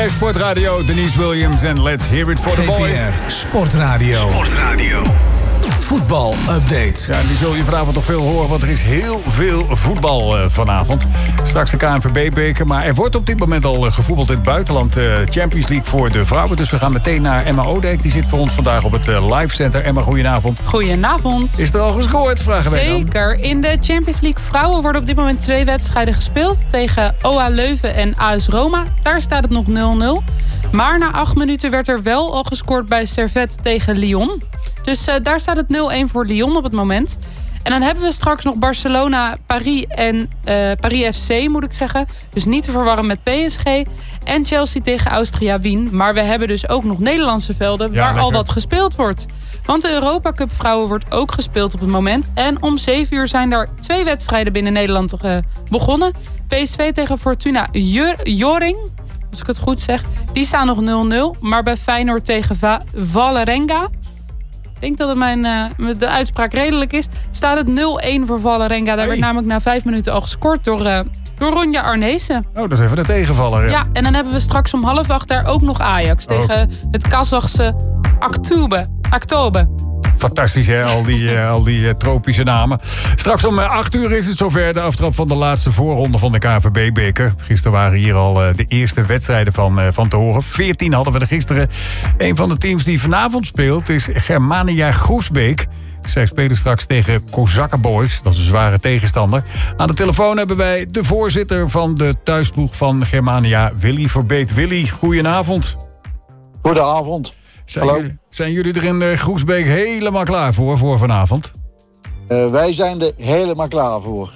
Sportradio, Denise Williams en Let's Hear It for the Boy. GPR Sportradio. Voetbal-update. Ja, die zul je vanavond nog veel horen, want er is heel veel voetbal vanavond. Straks de KNVB-beker, maar er wordt op dit moment al gevoetbald in het buitenland. Champions League voor de vrouwen, dus we gaan meteen naar Emma Odijk. Die zit voor ons vandaag op het Live Center. Emma, goedenavond. Goedenavond. Is er al gescoord, vragen wij dan? Zeker. In de Champions League vrouwen worden op dit moment 2 wedstrijden gespeeld. Tegen OA Leuven en AS Roma. Daar staat het nog 0-0. Maar na 8 minuten werd er wel al gescoord bij Servette tegen Lyon. Dus daar staat het 0-1 voor Lyon op het moment. En dan hebben we straks nog Barcelona, Paris en Paris FC, moet ik zeggen. Dus niet te verwarren met PSG. En Chelsea tegen Austria Wien. Maar we hebben dus ook nog Nederlandse velden waar al wat gespeeld wordt. Want de Europa Cup vrouwen wordt ook gespeeld op het moment. En om 7 uur zijn er 2 wedstrijden binnen Nederland begonnen. PSV tegen Fortuna Joring, als ik het goed zeg. Die staan nog 0-0. Maar bij Feyenoord tegen Vålerenga, ik denk dat het de uitspraak redelijk is, staat het 0-1 voor Vålerenga. Daar werd namelijk na 5 minuten al gescoord door Ronja Arnezen. Oh, dat is even de tegenvaller. Ja, en dan hebben we straks om 7:30 daar ook nog Ajax tegen het Kazachse Aktobe. Fantastisch, hè? Al die tropische namen. Straks om 8 uur is het zover, de aftrap van de laatste voorronde van de KNVB-beker. Gisteren waren hier al de eerste wedstrijden van te horen. 14 hadden we er gisteren. Een van de teams die vanavond speelt is Germania Groesbeek. Zij spelen straks tegen Kozakkenboys. Dat is een zware tegenstander. Aan de telefoon hebben wij de voorzitter van de thuisploeg van Germania, Willy Verbeet. Willy, goedenavond. Goedenavond. Zijn jullie er in Groesbeek helemaal klaar voor vanavond? Wij zijn er helemaal klaar voor.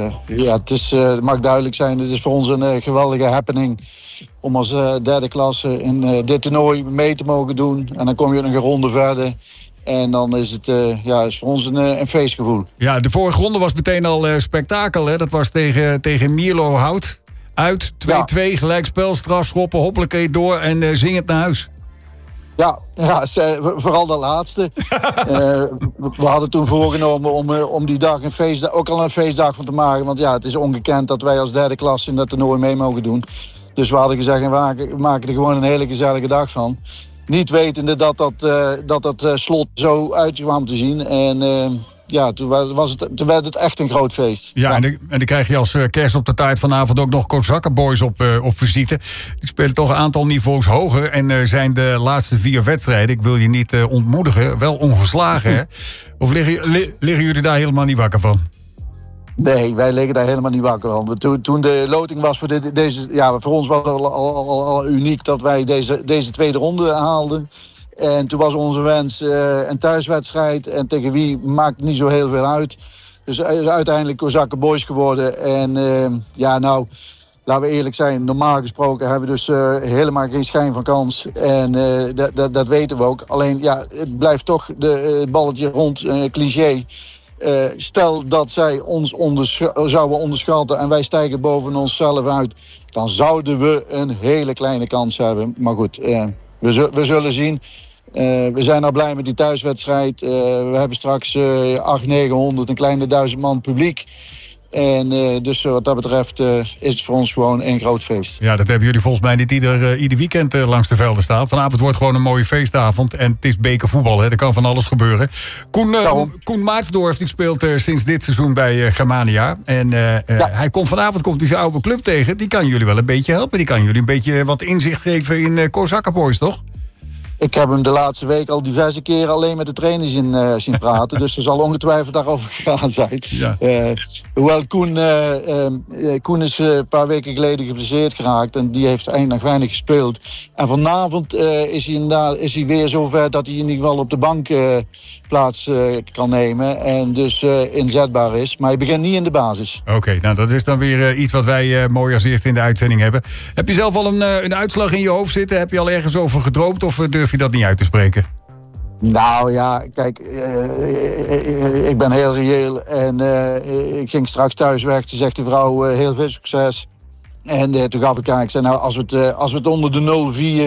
Het mag duidelijk zijn, het is voor ons een geweldige happening om als derde klasse in dit toernooi mee te mogen doen. En dan kom je een ronde verder. En dan is het is voor ons een feestgevoel. Ja, de vorige ronde was meteen al spektakel. Hè? Dat was tegen Mierlo Hout. Uit 2-2, gelijkspel, strafschoppen, hoppelijkee door en zingend naar huis. Ja, vooral de laatste. We hadden toen voorgenomen om die dag ook al een feestdag van te maken. Want het is ongekend dat wij als derde klasse in dat toernooi mee mogen doen. Dus we hadden gezegd, we maken er gewoon een hele gezellige dag van. Niet wetende dat slot zo uit kwam te zien. En toen werd het echt een groot feest. Ja. En dan krijg je als kerst op de taart vanavond ook nog Kozakkenboys op visite. Die spelen toch een aantal niveaus hoger. En zijn de laatste 4 wedstrijden, ik wil je niet ontmoedigen, wel ongeslagen. Hè? Of liggen jullie daar helemaal niet wakker van? Nee, wij liggen daar helemaal niet wakker van. Toen de loting was voor deze... Ja, voor ons was het al uniek dat wij deze tweede ronde haalden. En toen was onze wens een thuiswedstrijd. En tegen wie maakt niet zo heel veel uit. Dus uiteindelijk Kozakkenboys geworden. En laten we eerlijk zijn. Normaal gesproken hebben we dus helemaal geen schijn van kans. En dat weten we ook. Alleen, het blijft toch het balletje rond, cliché. Stel dat zij ons zouden onderschatten en wij stijgen boven onszelf uit, dan zouden we een hele kleine kans hebben. Maar goed, we zullen zien. We zijn al blij met die thuiswedstrijd. We hebben straks 800-900, een kleine 1000 man publiek. En dus wat dat betreft is het voor ons gewoon een groot feest. Ja, dat hebben jullie volgens mij niet ieder weekend langs de velden staan. Vanavond wordt gewoon een mooie feestavond. En het is bekervoetbal, hè. Er kan van alles gebeuren. Koen Maartsdorf die speelt sinds dit seizoen bij Germania. En vanavond komt hij zijn oude club tegen. Die kan jullie wel een beetje helpen. Die kan jullie een beetje wat inzicht geven in Kozakkenboys, toch? Ik heb hem de laatste week al diverse keren alleen met de trainers zien praten. Dus er zal ongetwijfeld daarover gegaan zijn. Ja. Hoewel Koen is een paar weken geleden geblesseerd geraakt. En die heeft eigenlijk nog weinig gespeeld. En vanavond is hij weer zover dat hij in ieder geval op de bank plaats kan nemen. En dus inzetbaar is. Maar hij begint niet in de basis. Oké, nou dat is dan weer iets wat wij mooi als eerste in de uitzending hebben. Heb je zelf al een uitslag in je hoofd zitten? Heb je al ergens over gedroomd of durf je dat niet uit te spreken? Nou ja, kijk, ik ben heel reëel en ik ging straks thuis weg. Toen zegt de vrouw heel veel succes. En toen gaf ik aan, ik zei nou, als we het onder de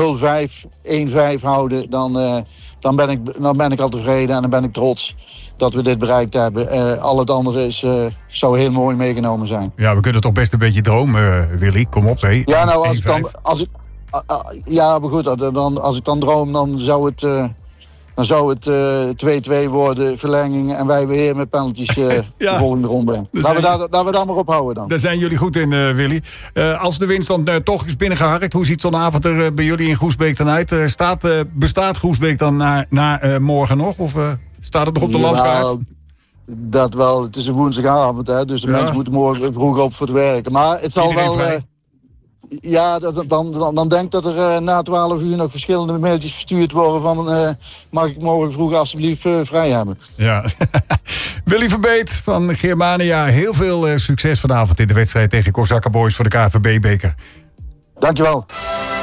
0-4, 0-5, 1-5 houden, dan ben ik al tevreden en dan ben ik trots dat we dit bereikt hebben. Al het andere zou heel mooi meegenomen zijn. Ja, we kunnen toch best een beetje dromen, Willy. Kom op, hé. Ja, nou, Ja, maar goed, als ik dan droom, dan zou het 2-2 worden, verlenging. En wij weer met penalties de volgende ronde. Laten we daar maar op houden dan. Daar zijn jullie goed in, Willy. Als de winst dan toch is binnengeharkt, hoe ziet zo'n avond er bij jullie in Groesbeek dan uit? Bestaat Groesbeek dan na morgen nog? Of staat het nog op de landkaart? Dat wel. Het is een woensdagavond, hè, dus de mensen moeten morgen vroeg op voor het werken. Maar het zal iedereen wel... Ja, dan denk ik dat er na 12 uur nog verschillende mailtjes verstuurd worden van... mag ik morgen vroeg alsjeblieft vrij hebben. Ja. Willy Verbeet van Germania, heel veel succes vanavond in de wedstrijd tegen Kozakken Boys voor de KNVB-beker. Dankjewel.